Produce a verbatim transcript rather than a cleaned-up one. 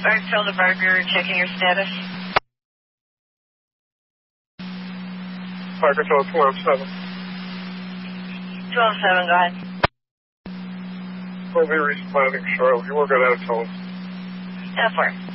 Alright, Phil the Barber, checking your status. Parker Toll twelve seven. twelve seven, go ahead. We'll be responding shortly. We'll go out of tone. ten four.